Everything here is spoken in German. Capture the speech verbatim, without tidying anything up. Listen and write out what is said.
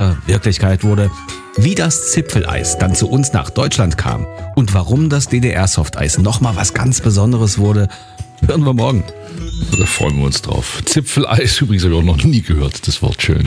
später Wirklichkeit wurde, wie das Zipfeleis dann zu uns nach Deutschland kam und warum das D D R-Softeis nochmal was ganz Besonderes wurde, hören wir morgen. Da freuen wir uns drauf. Zipfeleis, übrigens habe ich auch noch nie gehört, das Wort schön.